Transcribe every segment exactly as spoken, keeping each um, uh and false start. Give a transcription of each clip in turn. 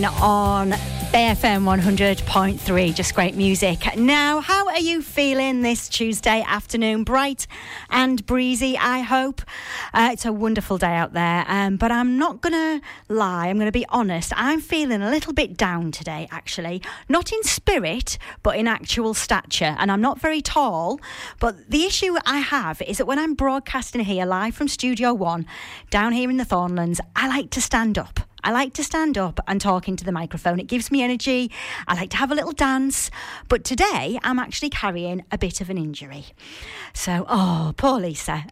On B F M one hundred point three, just great music. Now, how are you feeling this Tuesday afternoon? Bright and breezy, I hope. Uh, it's a wonderful day out there, um, but I'm not going to lie, I'm going to be honest. I'm feeling a little bit down today, actually. Not in spirit, but in actual stature. And I'm not very tall, but the issue I have is that when I'm broadcasting here live from Studio One, down here in the Thornlands, I like to stand up. I like to stand up and talk into the microphone. It gives me energy. I like to have a little dance. But today, I'm actually carrying a bit of an injury. So, oh, poor Lisa.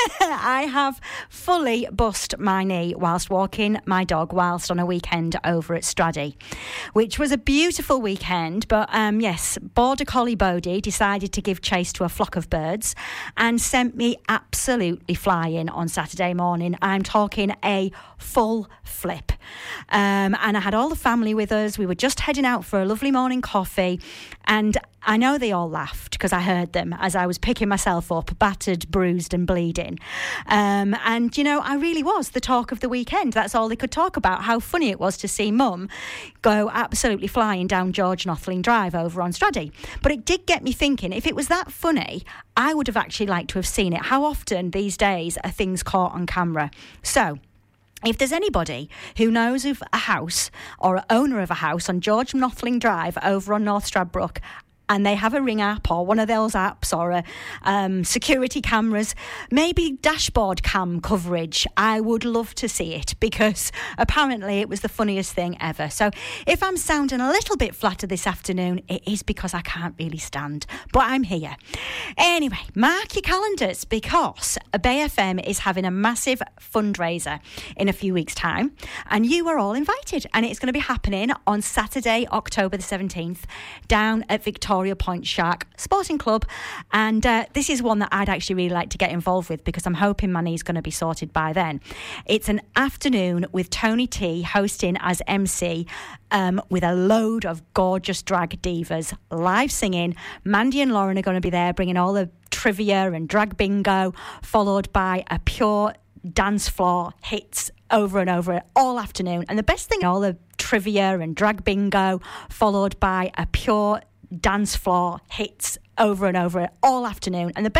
I have fully bust my knee whilst walking my dog whilst on a weekend over at Straddy, which was a beautiful weekend. But um, yes, Border Collie Bodie decided to give chase to a flock of birds and sent me absolutely flying on Saturday morning. I'm talking a full flip. Um, and I had all the family with us. We were just heading out for a lovely morning coffee, and I know they all laughed because I heard them as I was picking myself up, battered, bruised and bleeding. Um, and, you know, I really was the talk of the weekend. That's all they could talk about, how funny it was to see Mum go absolutely flying down George Nothling Drive over on Straddy. But it did get me thinking, if it was that funny, I would have actually liked to have seen it. How often these days are things caught on camera? So, if there's anybody who knows of a house or an owner of a house on George Nothling Drive over on North Stradbrook, and they have a Ring app or one of those apps or a um, security cameras, maybe dashboard cam coverage, I would love to see it because apparently it was the funniest thing ever. So if I'm sounding a little bit flatter this afternoon, it is because I can't really stand, but I'm here. Anyway, mark your calendars because B F M is having a massive fundraiser in a few weeks' time, and you are all invited, and it's going to be happening on Saturday, October the seventeenth, down at Victoria Point Shark Sporting Club, and uh, this is one that I'd actually really like to get involved with because I'm hoping my knee's going to be sorted by then. It's an afternoon with Tony T hosting as M C, um, with a load of gorgeous drag divas, live singing. Mandy and Lauren are going to be there bringing all the trivia and drag bingo, followed by a pure dance floor hits over and over all afternoon. And the best thing, all the trivia and drag bingo, followed by a pure dance floor hits over and over all afternoon. And the